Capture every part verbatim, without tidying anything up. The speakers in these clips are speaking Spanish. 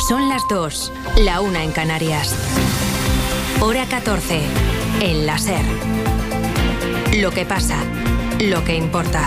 Son las dos, la una en Canarias. Hora catorce, en la SER. Lo que pasa, lo que importa.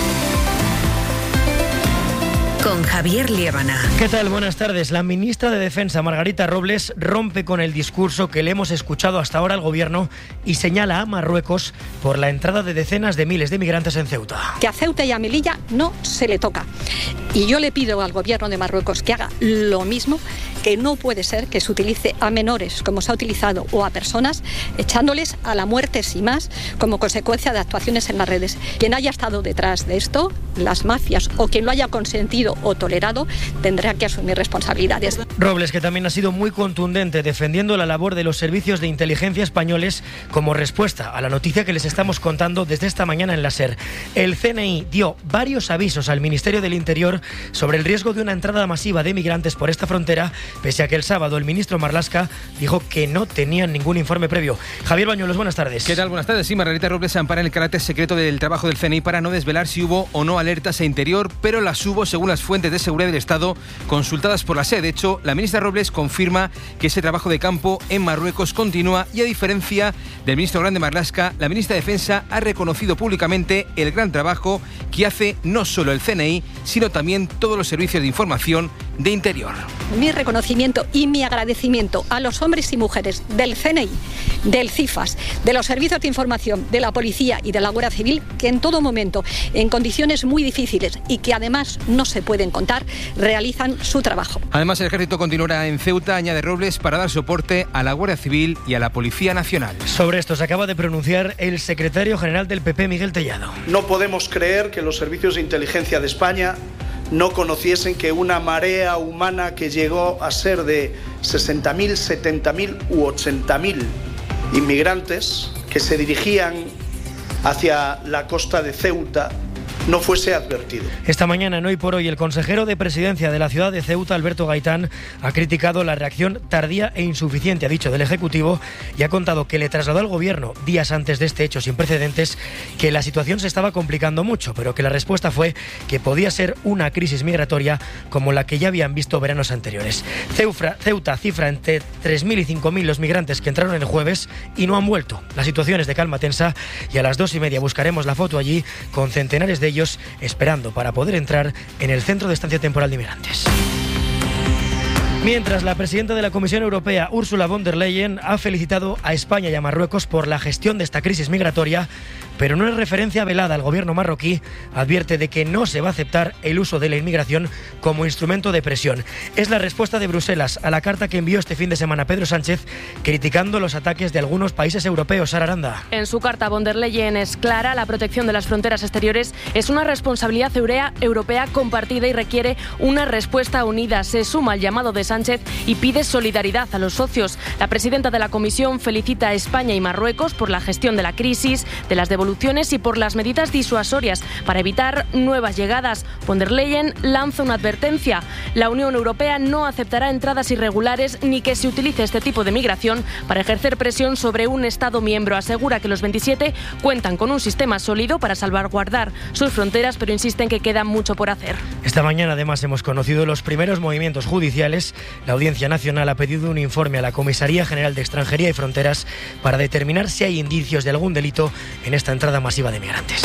Con Javier Liébana. ¿Qué tal? Buenas tardes. La ministra de Defensa, Margarita Robles, rompe con el discurso que le hemos escuchado hasta ahora al Gobierno y señala a Marruecos por la entrada de decenas de miles de migrantes en Ceuta. Que a Ceuta y a Melilla no se le toca. Y yo le pido al Gobierno de Marruecos que haga lo mismo, que no puede ser que se utilice a menores, como se ha utilizado, o a personas, echándoles a la muerte sin más, como consecuencia de actuaciones en las redes. Quien haya estado detrás de esto, las mafias, o quien lo haya consentido o tolerado, tendrá que asumir responsabilidades. Robles, que también ha sido muy contundente defendiendo la labor de los servicios de inteligencia españoles como respuesta a la noticia que les estamos contando desde esta mañana en la SER. El C N I dio varios avisos al Ministerio del Interior sobre el riesgo de una entrada masiva de migrantes por esta frontera, pese a que el sábado el ministro Marlaska dijo que no tenían ningún informe previo. Javier Bañuelos, buenas tardes. ¿Qué tal? Buenas tardes. Sí, Margarita Robles ampara en el carácter secreto del trabajo del C N I para no desvelar si hubo o no alertas a Interior, pero las hubo según las fuentes de seguridad del Estado consultadas por la SER. De hecho, la ministra Robles confirma que ese trabajo de campo en Marruecos continúa y, a diferencia del ministro Grande Marlaska, la ministra de Defensa ha reconocido públicamente el gran trabajo que hace no solo el C N I, sino también todos los servicios de información de Interior. Mi reconocimiento y mi agradecimiento a los hombres y mujeres del C N I, del CIFAS, de los servicios de información, de la policía y de la Guardia Civil, que en todo momento, en condiciones muy difíciles y que además no se pueden contar, realizan su trabajo. Además, el ejército continuará en Ceuta, añade Robles, para dar soporte a la Guardia Civil y a la Policía Nacional. Sobre esto se acaba de pronunciar el secretario general del P P, Miguel Tellado. No podemos creer que los servicios de inteligencia de España no conociesen que una marea humana que llegó a ser de sesenta mil, setenta mil u ochenta mil inmigrantes que se dirigían hacia la costa de Ceuta no fuese advertido. Esta mañana, en Hoy por Hoy, el consejero de Presidencia de la ciudad de Ceuta, Alberto Gaitán, ha criticado la reacción tardía e insuficiente, ha dicho, del Ejecutivo, y ha contado que le trasladó al Gobierno, días antes de este hecho sin precedentes, que la situación se estaba complicando mucho, pero que la respuesta fue que podía ser una crisis migratoria como la que ya habían visto veranos anteriores. Ceufra, Ceuta cifra entre tres mil y cinco mil los migrantes que entraron el jueves y no han vuelto. La situación es de calma tensa y a las dos y media buscaremos la foto allí con centenares de ellos esperando para poder entrar en el Centro de Estancia Temporal de Inmigrantes. Mientras, la presidenta de la Comisión Europea, Ursula von der Leyen, ha felicitado a España y a Marruecos por la gestión de esta crisis migratoria, pero no es referencia velada al gobierno marroquí, advierte de que no se va a aceptar el uso de la inmigración como instrumento de presión. Es la respuesta de Bruselas a la carta que envió este fin de semana Pedro Sánchez, criticando los ataques de algunos países europeos. Sara Aranda. En su carta, von der Leyen es clara: la protección de las fronteras exteriores es una responsabilidad europea compartida y requiere una respuesta unida. Se suma al llamado de Sánchez y pide solidaridad a los socios. La presidenta de la Comisión felicita a España y Marruecos por la gestión de la crisis, de las devoluciones y por las medidas disuasorias para evitar nuevas llegadas. Von der Leyen lanza una advertencia: la Unión Europea no aceptará entradas irregulares ni que se utilice este tipo de migración para ejercer presión sobre un Estado miembro. Asegura que los veintisiete cuentan con un sistema sólido para salvaguardar sus fronteras, pero insiste en que queda mucho por hacer. Esta mañana, además, hemos conocido los primeros movimientos judiciales. La Audiencia Nacional ha pedido un informe a la Comisaría General de Extranjería y Fronteras para determinar si hay indicios de algún delito en esta entrada masiva de migrantes.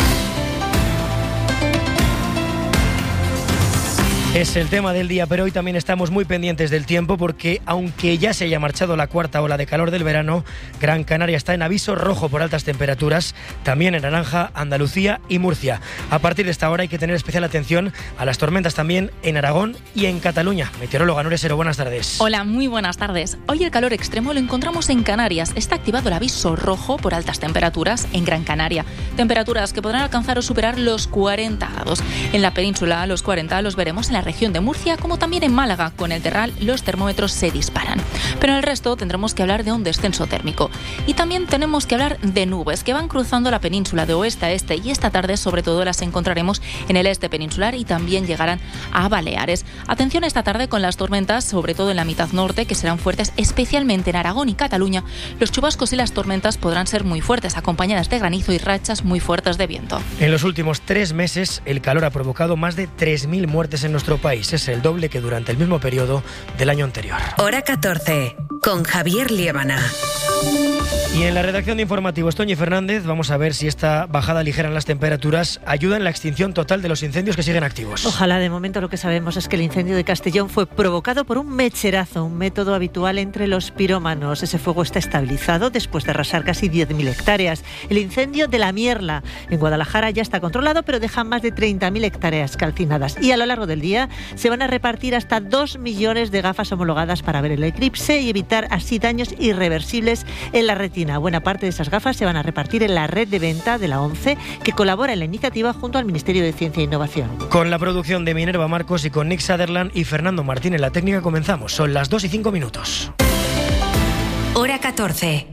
Es el tema del día, pero hoy también estamos muy pendientes del tiempo porque, aunque ya se haya marchado la cuarta ola de calor del verano, Gran Canaria está en aviso rojo por altas temperaturas, también en naranja Andalucía y Murcia. A partir de esta hora hay que tener especial atención a las tormentas también en Aragón y en Cataluña. Meteoróloga Nuria Sero, buenas tardes. Hola, muy buenas tardes. Hoy el calor extremo lo encontramos en Canarias. Está activado el aviso rojo por altas temperaturas en Gran Canaria. Temperaturas que podrán alcanzar o superar los cuarenta grados. En la península, los cuarenta los veremos en la región de Murcia, como también en Málaga. Con el Terral los termómetros se disparan. Pero en el resto tendremos que hablar de un descenso térmico. Y también tenemos que hablar de nubes que van cruzando la península de oeste a este, y esta tarde sobre todo las encontraremos en el este peninsular y también llegarán a Baleares. Atención esta tarde con las tormentas, sobre todo en la mitad norte, que serán fuertes especialmente en Aragón y Cataluña. Los chubascos y las tormentas podrán ser muy fuertes, acompañadas de granizo y rachas muy fuertes de viento. En los últimos tres meses el calor ha provocado más de tres mil muertes en nuestro nuestro país. Es el doble que durante el mismo periodo del año anterior. Hora catorce, con Javier Liébana. Y en la redacción de Informativos, Toñi Fernández, vamos a ver si esta bajada ligera en las temperaturas ayuda en la extinción total de los incendios que siguen activos. Ojalá. De momento lo que sabemos es que el incendio de Castellón fue provocado por un mecherazo, un método habitual entre los pirómanos. Ese fuego está estabilizado después de arrasar casi diez mil hectáreas. El incendio de La Mierla en Guadalajara ya está controlado, pero deja más de treinta mil hectáreas calcinadas. Y a lo largo del día se van a repartir hasta dos millones de gafas homologadas para ver el eclipse y evitar así daños irreversibles en la retina. Buena parte de esas gafas se van a repartir en la red de venta de la ONCE, que colabora en la iniciativa junto al Ministerio de Ciencia e Innovación. Con la producción de Minerva Marcos y con Nick Sutherland y Fernando Martín en la técnica comenzamos. Son las dos y cinco minutos. Hora catorce.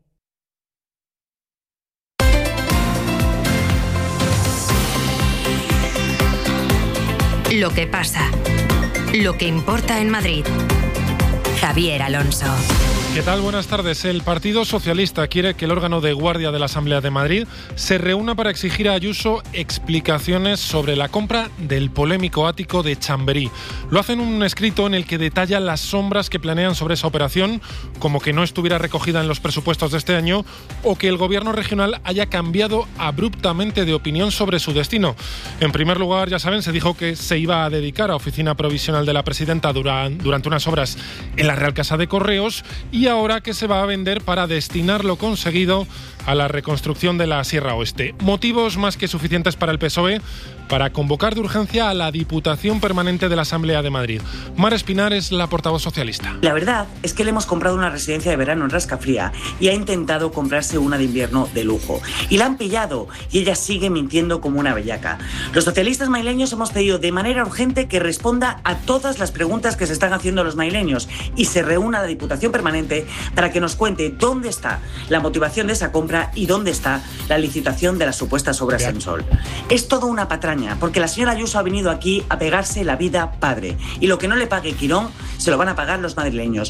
Lo que pasa. Lo que importa en Madrid. Javier Alonso. ¿Qué tal? Buenas tardes. El Partido Socialista quiere que el órgano de guardia de la Asamblea de Madrid se reúna para exigir a Ayuso explicaciones sobre la compra del polémico ático de Chamberí. Lo hace en un escrito en el que detalla las sombras que planean sobre esa operación, como que no estuviera recogida en los presupuestos de este año o que el gobierno regional haya cambiado abruptamente de opinión sobre su destino. En primer lugar, ya saben, se dijo que se iba a dedicar a oficina provisional de la presidenta durante unas obras en la Real Casa de Correos y ahora que se va a vender para destinar lo conseguido a la reconstrucción de la Sierra Oeste. Motivos más que suficientes para el P S O E para convocar de urgencia a la Diputación Permanente de la Asamblea de Madrid. Mar Espinar es la portavoz socialista. La verdad es que le hemos comprado una residencia de verano en Rascafría y ha intentado comprarse una de invierno de lujo. Y la han pillado y ella sigue mintiendo como una bellaca. Los socialistas maileños hemos pedido de manera urgente que responda a todas las preguntas que se están haciendo los maileños y se reúna la Diputación Permanente para que nos cuente dónde está la motivación de esa compra y dónde está la licitación de las supuestas obras en Sol. Es todo una patraña, porque la señora Ayuso ha venido aquí a pegarse la vida padre. Y lo que no le pague Quirón, se lo van a pagar los madrileños.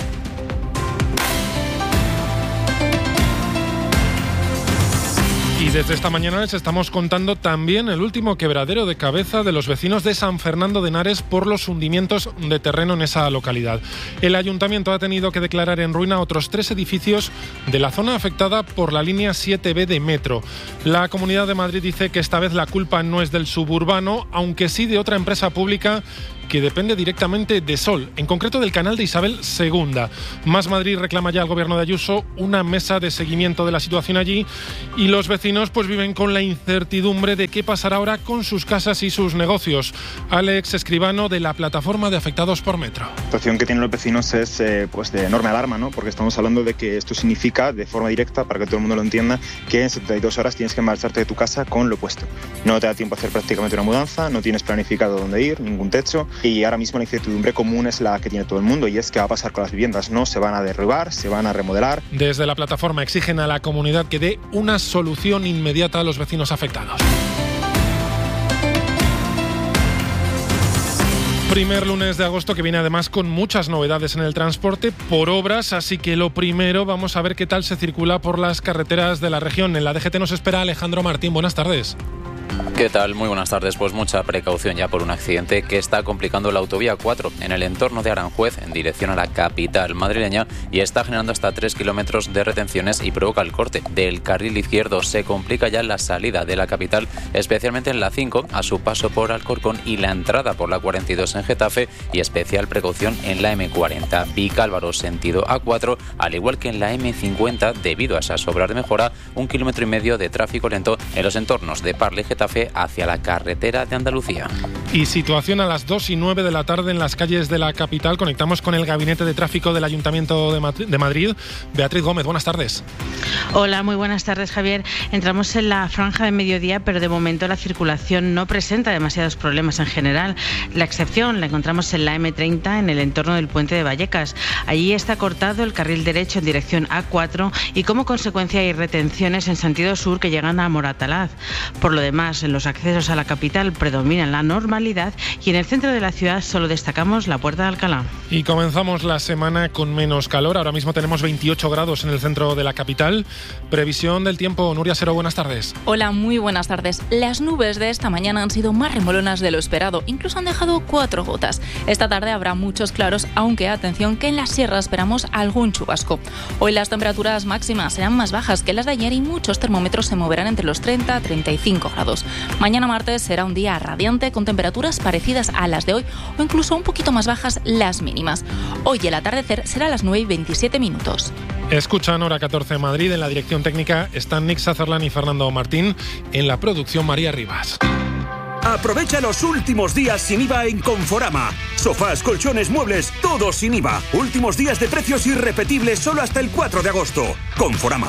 Y desde esta mañana les estamos contando también el último quebradero de cabeza de los vecinos de San Fernando de Henares por los hundimientos de terreno en esa localidad. El ayuntamiento ha tenido que declarar en ruina otros tres edificios de la zona afectada por la línea siete B de metro. La Comunidad de Madrid dice que esta vez la culpa no es del suburbano, aunque sí de otra empresa pública que depende directamente de Sol, en concreto del canal de Isabel segunda. Más Madrid reclama ya al gobierno de Ayuso una mesa de seguimiento de la situación allí y los vecinos pues viven con la incertidumbre de qué pasará ahora con sus casas y sus negocios. Alex Escribano, de la plataforma de afectados por metro. La situación que tienen los vecinos es eh, pues de enorme alarma, ¿no? Porque estamos hablando de que esto significa, de forma directa, para que todo el mundo lo entienda, que en setenta y dos horas tienes que marcharte de tu casa con lo puesto. No te da tiempo a hacer prácticamente una mudanza, no tienes planificado dónde ir, ningún techo. Y ahora mismo la incertidumbre común es la que tiene todo el mundo y es qué va a pasar con las viviendas. No se van a derribar, se van a remodelar. Desde la plataforma exigen a la comunidad que dé una solución inmediata a los vecinos afectados. Primer lunes de agosto que viene además con muchas novedades en el transporte por obras, así que lo primero vamos a ver qué tal se circula por las carreteras de la región. En la D G T nos espera Alejandro Martín. Buenas tardes. ¿Qué tal? Muy buenas tardes. Pues mucha precaución ya por un accidente que está complicando la autovía cuatro en el entorno de Aranjuez en dirección a la capital madrileña y está generando hasta tres kilómetros de retenciones y provoca el corte del carril izquierdo. Se complica ya la salida de la capital, especialmente en la cinco a su paso por Alcorcón y la entrada por la cuarenta y dos en Getafe y especial precaución en la eme cuarenta Vicálvaro sentido A cuatro, al igual que en la eme cincuenta debido a esas obras de mejora, un kilómetro y medio de tráfico lento en los entornos de Parla y Getafe hacia la carretera de Andalucía. Y situación a las dos y nueve de la tarde en las calles de la capital. Conectamos con el Gabinete de Tráfico del Ayuntamiento de Madrid. Beatriz Gómez, buenas tardes. Hola, muy buenas tardes, Javier. Entramos en la franja de mediodía, pero de momento la circulación no presenta demasiados problemas en general. La excepción la encontramos en la eme treinta, en el entorno del puente de Vallecas. Allí está cortado el carril derecho en dirección A cuatro y como consecuencia hay retenciones en sentido sur que llegan a Moratalaz. Por lo demás, problemas en los accesos a la capital predominan la normalidad y en el centro de la ciudad solo destacamos la Puerta de Alcalá. Y comenzamos la semana con menos calor. Ahora mismo tenemos veintiocho grados en el centro de la capital. Previsión del tiempo. Nuria Sero, buenas tardes. Hola, muy buenas tardes. Las nubes de esta mañana han sido más remolonas de lo esperado. Incluso han dejado cuatro gotas. Esta tarde habrá muchos claros, aunque atención que en la sierra esperamos algún chubasco. Hoy las temperaturas máximas serán más bajas que las de ayer y muchos termómetros se moverán entre los treinta a treinta y cinco grados. Mañana martes será un día radiante con temperaturas parecidas a las de hoy o incluso un poquito más bajas las mínimas. Hoy el atardecer será a las nueve y veintisiete minutos. Escuchan Hora catorce Madrid. En la dirección técnica están Nick Sazerlan y Fernando Martín. En la producción María Rivas. Aprovecha los últimos días sin I V A en Conforama. Sofás, colchones, muebles, todos sin I V A. Últimos días de precios irrepetibles solo hasta el cuatro de agosto. Conforama.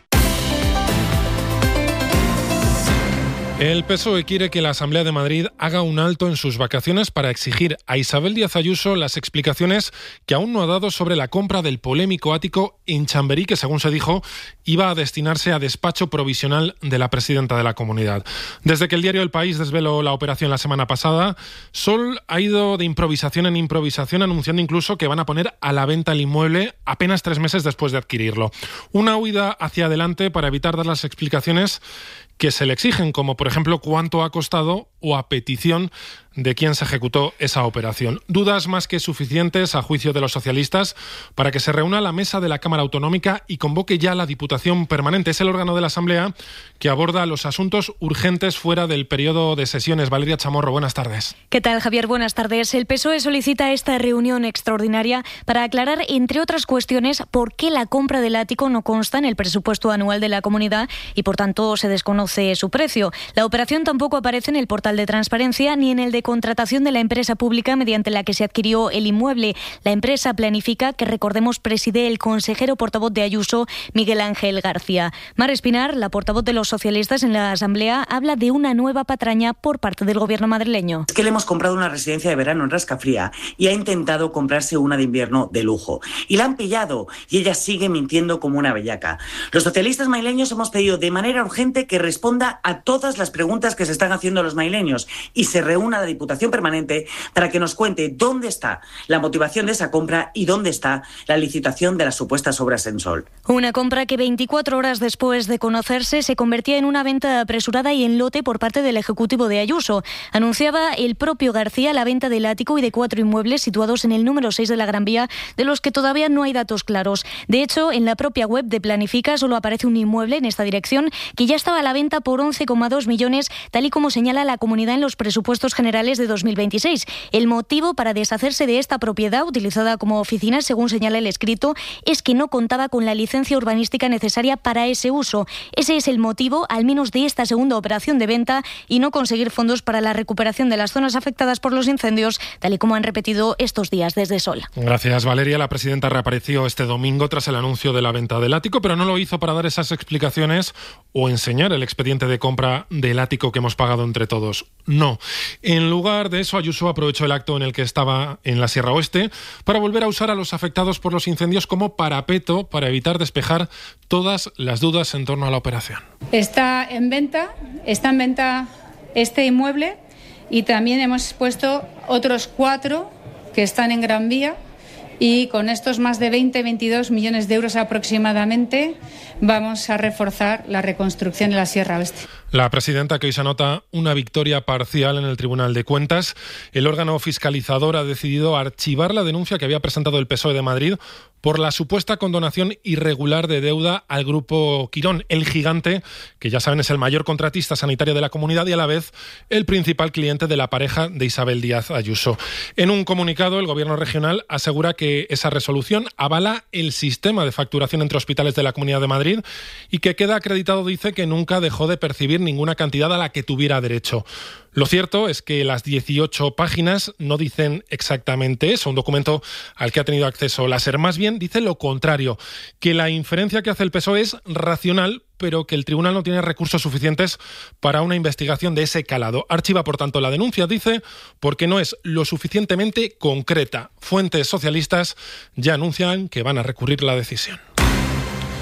El P S O E quiere que la Asamblea de Madrid haga un alto en sus vacaciones para exigir a Isabel Díaz Ayuso las explicaciones que aún no ha dado sobre la compra del polémico ático en Chamberí, que según se dijo iba a destinarse a despacho provisional de la presidenta de la comunidad. Desde que el diario El País desveló la operación la semana pasada, Sol ha ido de improvisación en improvisación, anunciando incluso que van a poner a la venta el inmueble apenas tres meses después de adquirirlo. Una huida hacia adelante para evitar dar las explicaciones que se le exigen, como por ejemplo cuánto ha costado o a petición de quien se ejecutó esa operación. Dudas más que suficientes, a juicio de los socialistas, para que se reúna la mesa de la Cámara Autonómica y convoque ya la Diputación Permanente. Es el órgano de la Asamblea que aborda los asuntos urgentes fuera del periodo de sesiones. Valeria Chamorro, buenas tardes. ¿Qué tal, Javier? Buenas tardes. El P S O E solicita esta reunión extraordinaria para aclarar, entre otras cuestiones, por qué la compra del ático no consta en el presupuesto anual de la comunidad y, por tanto, se desconoce su precio. La operación tampoco aparece en el portal de transparencia ni en el de contratación de la empresa pública mediante la que se adquirió el inmueble. La empresa Planifica, que recordemos preside el consejero portavoz de Ayuso, Miguel Ángel García. Mar Espinar, la portavoz de los socialistas en la Asamblea, habla de una nueva patraña por parte del gobierno madrileño. Es que le hemos comprado una residencia de verano en Rascafría y ha intentado comprarse una de invierno de lujo. Y la han pillado y ella sigue mintiendo como una bellaca. Los socialistas madrileños hemos pedido de manera urgente que responda a todas las preguntas que se están haciendo los madrileños y se reúna la Diputación Permanente para que nos cuente dónde está la motivación de esa compra y dónde está la licitación de las supuestas obras en Sol. Una compra que veinticuatro horas después de conocerse se convertía en una venta apresurada y en lote por parte del Ejecutivo de Ayuso. Anunciaba el propio García la venta del ático y de cuatro inmuebles situados en el número seis de la Gran Vía, de los que todavía no hay datos claros. De hecho, en la propia web de Planifica solo aparece un inmueble en esta dirección que ya estaba a la venta por once coma dos millones, tal y como señala la comunidad en los presupuestos generales de dos mil veintiséis. El motivo para deshacerse de esta propiedad, utilizada como oficina, según señala el escrito, es que no contaba con la licencia urbanística necesaria para ese uso. Ese es el motivo, al menos, de esta segunda operación de venta y no conseguir fondos para la recuperación de las zonas afectadas por los incendios, tal y como han repetido estos días desde Sol. Gracias, Valeria. La presidenta reapareció este domingo tras el anuncio de la venta del ático, pero no lo hizo para dar esas explicaciones o enseñar el expediente de compra del ático que hemos pagado entre todos. No. En lugar de eso, Ayuso aprovechó el acto en el que estaba en la Sierra Oeste para volver a usar a los afectados por los incendios como parapeto para evitar despejar todas las dudas en torno a la operación. Está en venta, está en venta este inmueble y también hemos puesto otros cuatro que están en Gran Vía. Y con estos más de veinte, veintidós millones de euros aproximadamente vamos a reforzar la reconstrucción de la Sierra Oeste. La presidenta, que hoy se anota una victoria parcial en el Tribunal de Cuentas. El órgano fiscalizador ha decidido archivar la denuncia que había presentado el P S O E de Madrid por la supuesta condonación irregular de deuda al Grupo Quirón, el gigante, que ya saben es el mayor contratista sanitario de la comunidad y a la vez el principal cliente de la pareja de Isabel Díaz Ayuso. En un comunicado, el Gobierno regional asegura que esa resolución avala el sistema de facturación entre hospitales de la Comunidad de Madrid y que queda acreditado, dice, que nunca dejó de percibir ninguna cantidad a la que tuviera derecho. Lo cierto es que las dieciocho páginas no dicen exactamente eso. Un documento al que ha tenido acceso la SER más bien dice lo contrario, que la inferencia que hace el P S O E es racional, pero que el tribunal no tiene recursos suficientes para una investigación de ese calado. Archiva, por tanto, la denuncia, dice, porque no es lo suficientemente concreta. Fuentes socialistas ya anuncian que van a recurrir la decisión.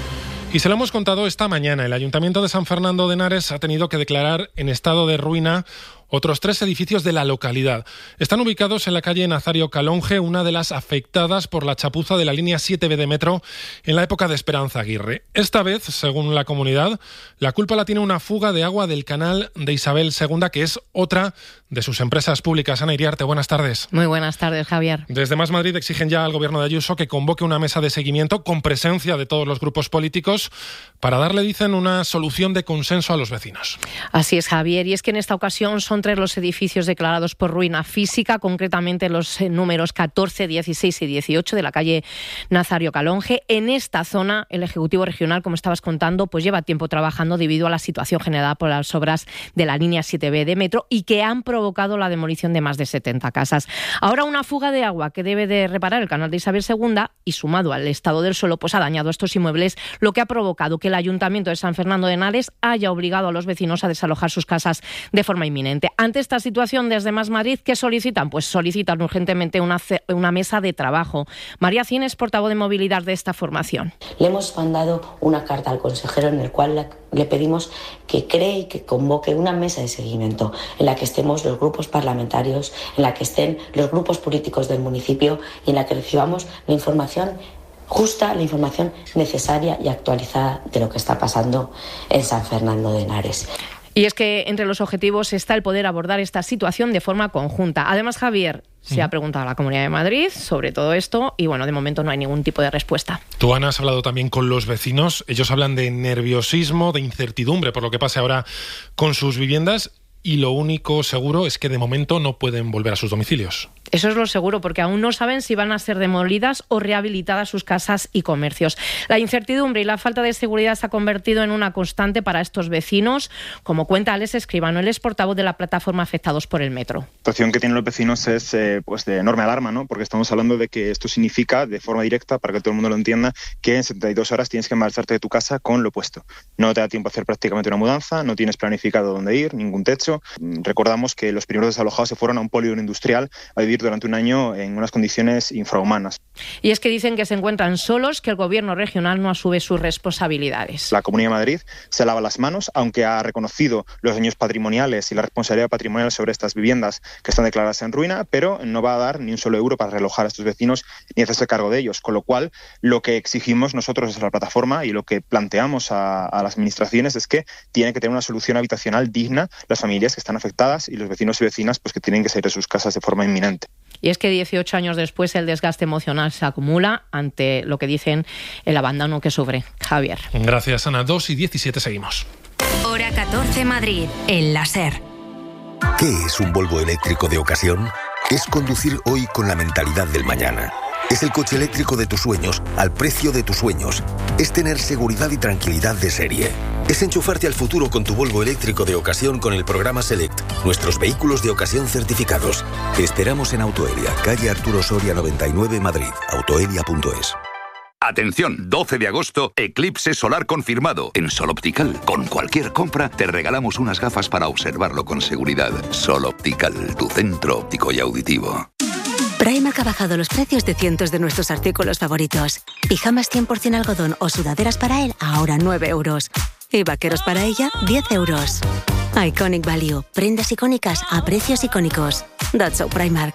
Y se lo hemos contado esta mañana. El Ayuntamiento de San Fernando de Henares ha tenido que declarar en estado de ruina otros tres edificios de la localidad. Están ubicados en la calle Nazario Calonge, una de las afectadas por la chapuza de la línea siete B de metro en la época de Esperanza Aguirre. Esta vez, según la comunidad, la culpa la tiene una fuga de agua del canal de Isabel segunda, que es otra de sus empresas públicas. Ana Iriarte, buenas tardes. Muy buenas tardes, Javier. Desde Más Madrid exigen ya al gobierno de Ayuso que convoque una mesa de seguimiento con presencia de todos los grupos políticos para darle, dicen, una solución de consenso a los vecinos. Así es, Javier, y es que en esta ocasión son tres los edificios declarados por ruina física, concretamente los números catorce, dieciséis y dieciocho de la calle Nazario Calonge. En esta zona, el Ejecutivo Regional, como estabas contando, pues lleva tiempo trabajando debido a la situación generada por las obras de la línea siete B de metro y que han provocado la demolición de más de setenta casas. Ahora una fuga de agua que debe de reparar el canal de Isabel segunda y sumado al estado del suelo, pues ha dañado estos inmuebles, lo que ha provocado que el Ayuntamiento de San Fernando de Henares haya obligado a los vecinos a desalojar sus casas de forma inminente. Ante esta situación, desde Más Madrid, ¿qué solicitan? Pues solicitan urgentemente una, una mesa de trabajo. María Cien es portavoz de movilidad de esta formación. Le hemos mandado una carta al consejero en la cual le pedimos que cree y que convoque una mesa de seguimiento en la que estemos los grupos parlamentarios, en la que estén los grupos políticos del municipio y en la que recibamos la información justa, la información necesaria y actualizada de lo que está pasando en San Fernando de Henares. Y es que entre los objetivos está el poder abordar esta situación de forma conjunta. Además, Javier, se sí. ha preguntado a la Comunidad de Madrid sobre todo esto y, bueno, de momento no hay ningún tipo de respuesta. Tú, Ana, has hablado también con los vecinos. Ellos hablan de nerviosismo, de incertidumbre por lo que pase ahora con sus viviendas y lo único seguro es que de momento no pueden volver a sus domicilios. Eso es lo seguro, porque aún no saben si van a ser demolidas o rehabilitadas sus casas y comercios. La incertidumbre y la falta de seguridad se ha convertido en una constante para estos vecinos, como cuenta Alex Escribano, él es portavoz de la plataforma Afectados por el Metro. La situación que tienen los vecinos es eh, pues de enorme alarma, ¿no? Porque estamos hablando de que esto significa, de forma directa, para que todo el mundo lo entienda, que en setenta y dos horas tienes que marcharte de tu casa con lo opuesto. No te da tiempo a hacer prácticamente una mudanza, no tienes planificado dónde ir, ningún techo. Recordamos que los primeros desalojados se fueron a un polígono industrial a vivir durante un año en unas condiciones infrahumanas. Y es que dicen que se encuentran solos, que el gobierno regional no asume sus responsabilidades. La Comunidad de Madrid se lava las manos, aunque ha reconocido los daños patrimoniales y la responsabilidad patrimonial sobre estas viviendas que están declaradas en ruina, pero no va a dar ni un solo euro para realojar a estos vecinos ni hacerse cargo de ellos. Con lo cual, lo que exigimos nosotros desde la plataforma y lo que planteamos a, a las administraciones es que tiene que tener una solución habitacional digna las familias que están afectadas y los vecinos y vecinas pues que tienen que salir de sus casas de forma inminente. Y es que dieciocho años después el desgaste emocional se acumula ante lo que dicen el abandono que sufre. Javier. Gracias, Ana. dos y diecisiete seguimos. Hora catorce Madrid, en la SER. ¿Qué es un Volvo eléctrico de ocasión? Es conducir hoy con la mentalidad del mañana. Es el coche eléctrico de tus sueños, al precio de tus sueños. Es tener seguridad y tranquilidad de serie. Es enchufarte al futuro con tu Volvo eléctrico de ocasión con el programa Select, nuestros vehículos de ocasión certificados. Te esperamos en Autoelia, calle Arturo Soria noventa y nueve, Madrid. autoelia punto es. Atención, doce de agosto, eclipse solar confirmado en Sol Optical. Con cualquier compra te regalamos unas gafas para observarlo con seguridad. Sol Optical, tu centro óptico y auditivo. Primark ha bajado los precios de cientos de nuestros artículos favoritos. Pijamas cien por ciento algodón o sudaderas para él, ahora nueve euros. Y vaqueros para ella, diez euros. Iconic Value. Prendas icónicas a precios icónicos. That's so Primark.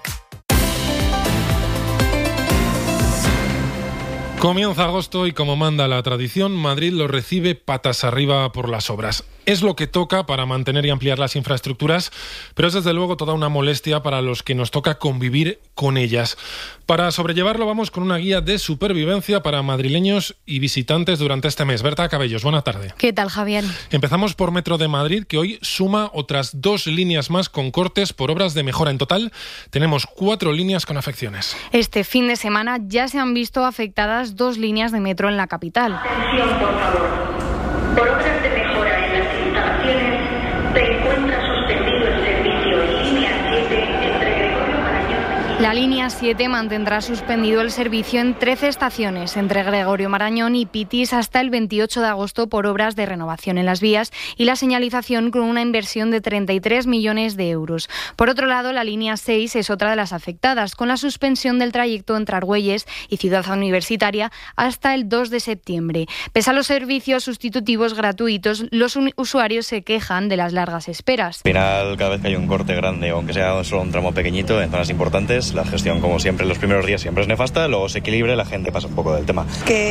Comienza agosto y, como manda la tradición, Madrid lo recibe patas arriba por las obras. Es lo que toca para mantener y ampliar las infraestructuras, pero es desde luego toda una molestia para los que nos toca convivir con ellas. Para sobrellevarlo vamos con una guía de supervivencia para madrileños y visitantes durante este mes. Berta Cabellos, buena tarde. ¿Qué tal, Javier? Empezamos por Metro de Madrid, que hoy suma otras dos líneas más con cortes por obras de mejora. En total tenemos cuatro líneas con afecciones. Este fin de semana ya se han visto afectadas dos líneas de metro en la capital. Atención, por favor. Por obras de mejora en las instalaciones se encuentra suspendido el servicio en línea siete entre Gregorio Marañón. La línea siete mantendrá suspendido el servicio en trece estaciones entre Gregorio Marañón y Pitis hasta el veintiocho de agosto por obras de renovación en las vías y la señalización con una inversión de treinta y tres millones de euros. Por otro lado, la línea seis es otra de las afectadas, con la suspensión del trayecto entre Argüelles y Ciudad Universitaria hasta el dos de septiembre. Pese a los servicios sustitutivos gratuitos, los usuarios se quejan de las largas esperas. Al final, cada vez que hay un corte grande, aunque sea solo un tramo pequeñito, en zonas importantes, la gestión, como siempre, los primeros días siempre es nefasta, luego se equilibra y la gente pasa un poco del tema.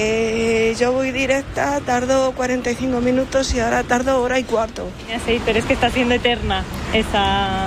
Que yo voy directa, tardo cuarenta y cinco minutos y ahora tardo hora y cuarto. Sí, pero es que está siendo eterna esa,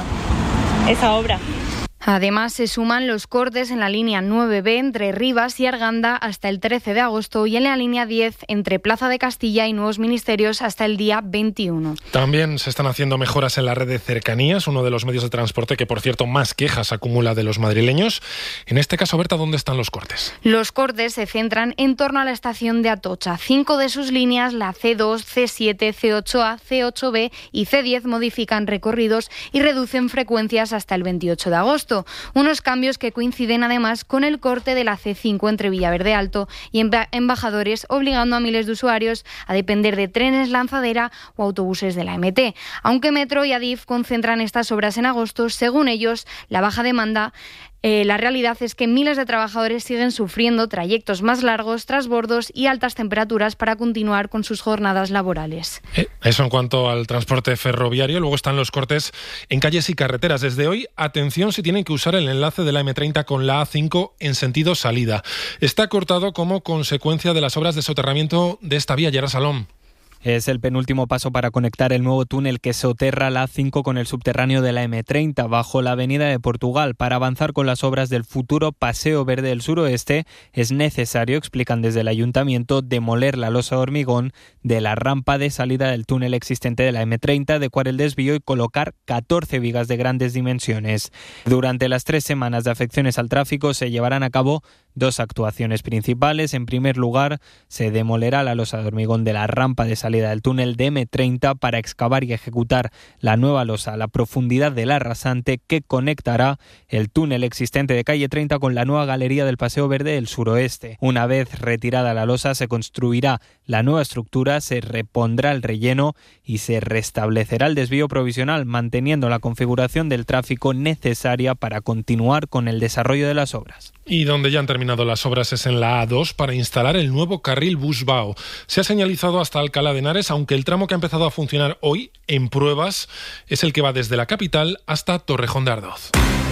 esa obra. Además, se suman los cortes en la línea nueve be entre Rivas y Arganda hasta el trece de agosto y en la línea diez entre Plaza de Castilla y Nuevos Ministerios hasta el día veintiuno. También se están haciendo mejoras en la red de cercanías, uno de los medios de transporte que, por cierto, más quejas acumula de los madrileños. En este caso, Berta, ¿dónde están los cortes? Los cortes se centran en torno a la estación de Atocha. Cinco de sus líneas, la ce dos, ce siete, ce ocho a, ce ocho be y ce diez, modifican recorridos y reducen frecuencias hasta el veintiocho de agosto. Unos cambios que coinciden además con el corte de la ce cinco entre Villaverde Alto y Embajadores, obligando a miles de usuarios a depender de trenes lanzadera o autobuses de la eme te. Aunque Metro y Adif concentran estas obras en agosto, según ellos, la baja demanda Eh, la realidad es que miles de trabajadores siguen sufriendo trayectos más largos, trasbordos y altas temperaturas para continuar con sus jornadas laborales. Eh, eso en cuanto al transporte ferroviario. Luego están los cortes en calles y carreteras. Desde hoy, atención si tienen que usar el enlace de la eme treinta con la a cinco en sentido salida. Está cortado como consecuencia de las obras de soterramiento de esta vía, Yara Salom. Es el penúltimo paso para conectar el nuevo túnel que soterra la a cinco con el subterráneo de la eme treinta bajo la avenida de Portugal. Para avanzar con las obras del futuro Paseo Verde del Suroeste es necesario, explican desde el Ayuntamiento, demoler la losa de hormigón de la rampa de salida del túnel existente de la eme treinta, adecuar el desvío y colocar catorce vigas de grandes dimensiones. Durante las tres semanas de afecciones al tráfico se llevarán a cabo dos actuaciones principales. En primer lugar, se demolerá la losa de hormigón de la rampa de salida del túnel de eme treinta para excavar y ejecutar la nueva losa a la profundidad del arrasante que conectará el túnel existente de calle treinta con la nueva galería del Paseo Verde del Suroeste. Una vez retirada la losa, se construirá la nueva estructura, se repondrá el relleno y se restablecerá el desvío provisional, manteniendo la configuración del tráfico necesaria para continuar con el desarrollo de las obras. Y donde ya han terminado las obras es en la a dos para instalar el nuevo carril Busbao. Se ha señalizado hasta Alcalá de Henares, aunque el tramo que ha empezado a funcionar hoy en pruebas es el que va desde la capital hasta Torrejón de Ardoz.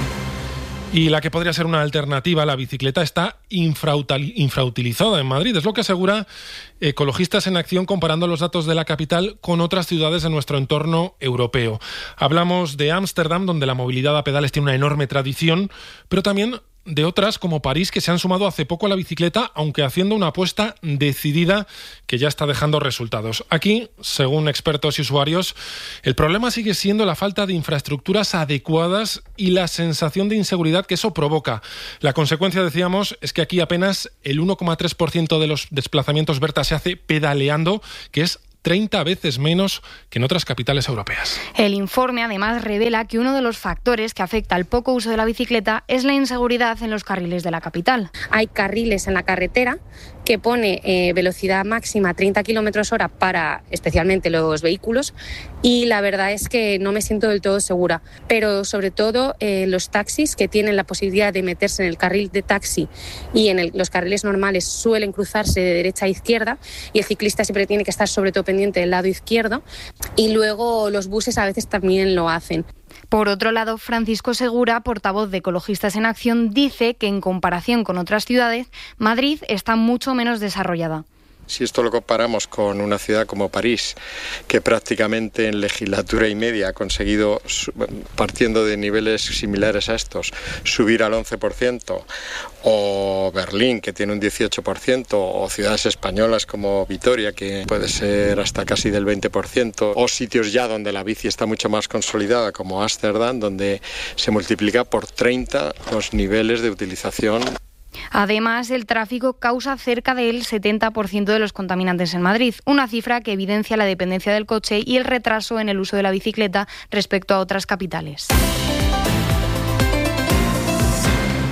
Y la que podría ser una alternativa a la bicicleta está infrautilizada en Madrid. Es lo que asegura Ecologistas en Acción comparando los datos de la capital con otras ciudades de nuestro entorno europeo. Hablamos de Ámsterdam, donde la movilidad a pedales tiene una enorme tradición, pero también de otras como París, que se han sumado hace poco a la bicicleta, aunque haciendo una apuesta decidida que ya está dejando resultados. Aquí, según expertos y usuarios, el problema sigue siendo la falta de infraestructuras adecuadas y la sensación de inseguridad que eso provoca. La consecuencia, decíamos, es que aquí apenas el uno coma tres por ciento de los desplazamientos, Berta, se hace pedaleando, que es treinta veces menos que en otras capitales europeas. El informe además revela que uno de los factores que afecta al poco uso de la bicicleta es la inseguridad en los carriles de la capital. Hay carriles en la carretera que pone eh, velocidad máxima treinta kilómetros hora para especialmente los vehículos y la verdad es que no me siento del todo segura, pero sobre todo eh, los taxis que tienen la posibilidad de meterse en el carril de taxi y en el, los carriles normales suelen cruzarse de derecha a izquierda y el ciclista siempre tiene que estar sobre todo pendiente del lado izquierdo y luego los buses a veces también lo hacen. Por otro lado, Francisco Segura, portavoz de Ecologistas en Acción, dice que en comparación con otras ciudades, Madrid está mucho menos desarrollada. Si esto lo comparamos con una ciudad como París, que prácticamente en legislatura y media ha conseguido, partiendo de niveles similares a estos, subir al once por ciento, o Berlín, que tiene un dieciocho por ciento, o ciudades españolas como Vitoria, que puede ser hasta casi del veinte por ciento, o sitios ya donde la bici está mucho más consolidada, como Ámsterdam, donde se multiplica por treinta los niveles de utilización. Además, el tráfico causa cerca del setenta por ciento de los contaminantes en Madrid, una cifra que evidencia la dependencia del coche y el retraso en el uso de la bicicleta respecto a otras capitales.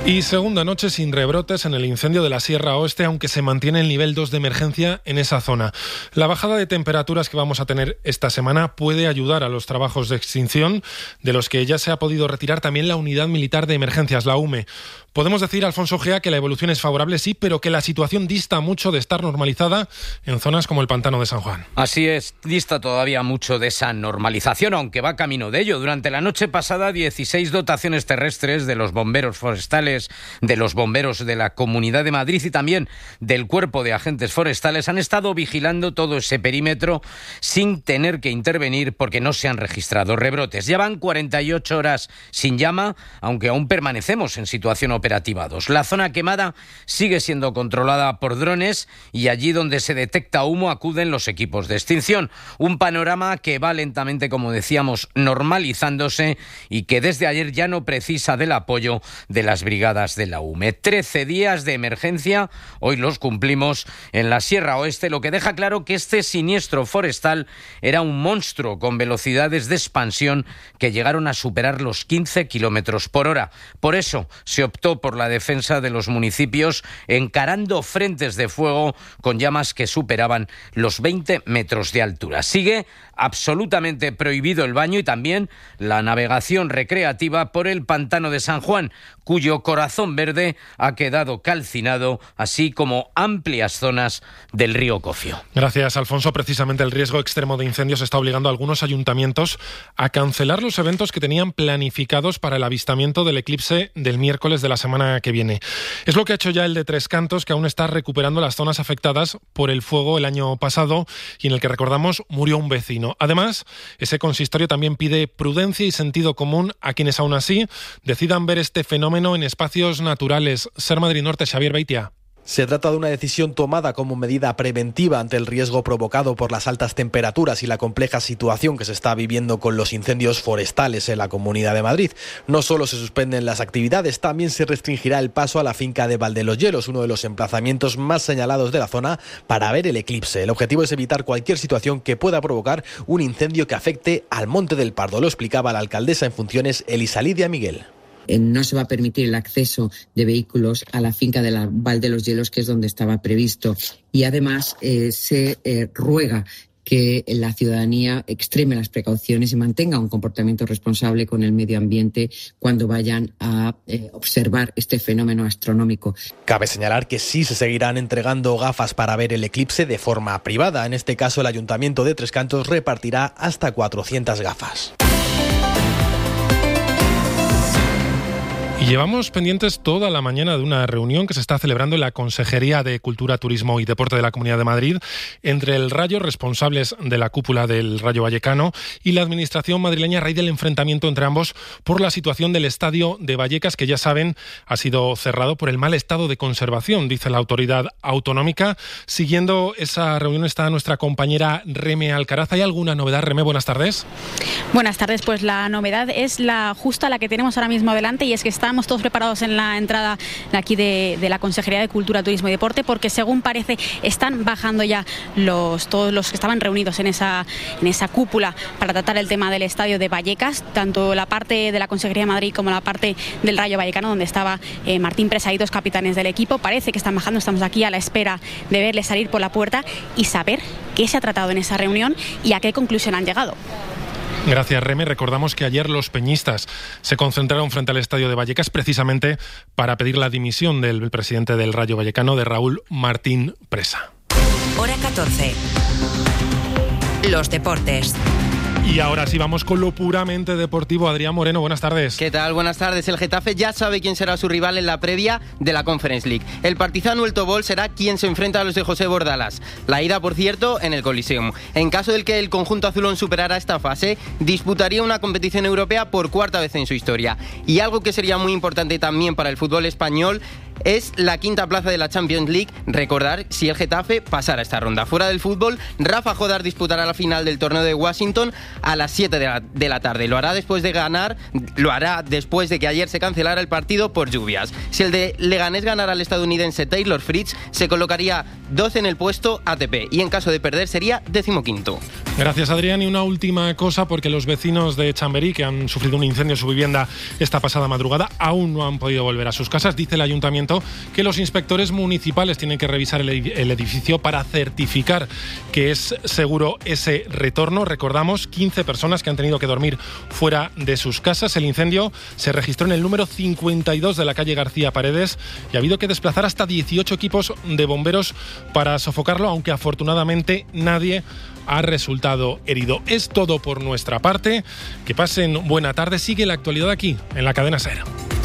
Y segunda noche sin rebrotes en el incendio de la Sierra Oeste, aunque se mantiene el nivel dos de emergencia en esa zona. La bajada de temperaturas que vamos a tener esta semana puede ayudar a los trabajos de extinción, de los que ya se ha podido retirar también la Unidad Militar de Emergencias, la U M E. Podemos decir, Alfonso Gea, que la evolución es favorable, sí, pero que la situación dista mucho de estar normalizada en zonas como el Pantano de San Juan. Así es, dista todavía mucho de esa normalización, aunque va camino de ello. Durante la noche pasada, dieciséis dotaciones terrestres de los bomberos forestales, de los bomberos de la Comunidad de Madrid y también del Cuerpo de Agentes Forestales han estado vigilando todo ese perímetro sin tener que intervenir porque no se han registrado rebrotes. Ya van cuarenta y ocho horas sin llama, aunque aún permanecemos en situación operativa dos. La zona quemada sigue siendo controlada por drones y allí donde se detecta humo acuden los equipos de extinción. Un panorama que va lentamente, como decíamos, normalizándose y que desde ayer ya no precisa del apoyo de las brigadas de la U M E. Trece días de emergencia, hoy los cumplimos en la Sierra Oeste, lo que deja claro que este siniestro forestal era un monstruo con velocidades de expansión que llegaron a superar los quince kilómetros por hora. Por eso se optó por la defensa de los municipios encarando frentes de fuego con llamas que superaban los veinte metros de altura. Sigue absolutamente prohibido el baño y también la navegación recreativa por el Pantano de San Juan, cuyo corazón verde ha quedado calcinado, así como amplias zonas del río Cofio. Gracias, Alfonso. Precisamente el riesgo extremo de incendios está obligando a algunos ayuntamientos a cancelar los eventos que tenían planificados para el avistamiento del eclipse del miércoles de la semana que viene. Es lo que ha hecho ya el de Tres Cantos, que aún está recuperando las zonas afectadas por el fuego el año pasado y en el que, recordamos, murió un vecino. Además, ese consistorio también pide prudencia y sentido común a quienes aún así decidan ver este fenómeno en espacios naturales. Ser Madrid Norte, Xavier Beitia. Se trata de una decisión tomada como medida preventiva ante el riesgo provocado por las altas temperaturas y la compleja situación que se está viviendo con los incendios forestales en la Comunidad de Madrid. No solo se suspenden las actividades, también se restringirá el paso a la finca de Valdeloshielos, uno de los emplazamientos más señalados de la zona para ver el eclipse. El objetivo es evitar cualquier situación que pueda provocar un incendio que afecte al Monte del Pardo. Lo explicaba la alcaldesa en funciones, Elisa Lidia Miguel. No se va a permitir el acceso de vehículos a la finca de la Valdeloshielos, que es donde estaba previsto. Y además eh, se eh, ruega que la ciudadanía extreme las precauciones y mantenga un comportamiento responsable con el medio ambiente cuando vayan a eh, observar este fenómeno astronómico. Cabe señalar que sí se seguirán entregando gafas para ver el eclipse de forma privada. En este caso, el Ayuntamiento de Tres Cantos repartirá hasta cuatrocientas gafas. Y llevamos pendientes toda la mañana de una reunión que se está celebrando en la Consejería de Cultura, Turismo y Deporte de la Comunidad de Madrid entre el Rayo, responsables de la cúpula del Rayo Vallecano, y la Administración madrileña a raíz del enfrentamiento entre ambos por la situación del estadio de Vallecas, que ya saben ha sido cerrado por el mal estado de conservación, dice la autoridad autonómica. Siguiendo esa reunión está nuestra compañera Reme Alcaraz. ¿Hay alguna novedad, Reme? Buenas tardes. Buenas tardes. Pues la novedad es la justa, la que tenemos ahora mismo delante, y es que está Estamos todos preparados en la entrada de aquí de, de la Consejería de Cultura, Turismo y Deporte, porque según parece están bajando ya los todos los que estaban reunidos en esa, en esa cúpula para tratar el tema del estadio de Vallecas, tanto la parte de la Consejería de Madrid como la parte del Rayo Vallecano, donde estaba eh, Martín Presa y dos capitanes del equipo. Parece que están bajando, estamos aquí a la espera de verles salir por la puerta y saber qué se ha tratado en esa reunión y a qué conclusión han llegado. Gracias, Reme. Recordamos que ayer los peñistas se concentraron frente al estadio de Vallecas precisamente para pedir la dimisión del presidente del Rayo Vallecano, de Raúl Martín Presa. Hora catorce. Los deportes. Y ahora sí vamos con lo puramente deportivo. Adrián Moreno, buenas tardes. ¿Qué tal? Buenas tardes. El Getafe ya sabe quién será su rival en la previa de la Conference League. El Partizan Hueltobol será quien se enfrenta a los de José Bordalas. La ida, por cierto, en el Coliseum. En caso del que el conjunto azulón superara esta fase, disputaría una competición europea por cuarta vez en su historia. Y algo que sería muy importante también para el fútbol español es la quinta plaza de la Champions League. Recordar si el Getafe pasara esta ronda. Fuera del fútbol, Rafa Jodar disputará la final del torneo de Washington a las siete de la, de la tarde. Lo hará después de ganar, lo hará después de que ayer se cancelara el partido por lluvias. Si el de Leganés ganara al estadounidense Taylor Fritz, se colocaría doce en el puesto A T P y en caso de perder sería decimoquinto. Gracias, Adrián. Y una última cosa, porque los vecinos de Chamberí, que han sufrido un incendio en su vivienda esta pasada madrugada, aún no han podido volver a sus casas. Dice el ayuntamiento que los inspectores municipales tienen que revisar el edificio para certificar que es seguro ese retorno. Recordamos, quince personas que han tenido que dormir fuera de sus casas. El incendio se registró en el número cincuenta y dos de la calle García Paredes y ha habido que desplazar hasta dieciocho equipos de bomberos para sofocarlo, aunque afortunadamente nadie ha resultado herido. Es todo por nuestra parte. Que pasen buena tarde. Sigue la actualidad aquí, en la cadena SER.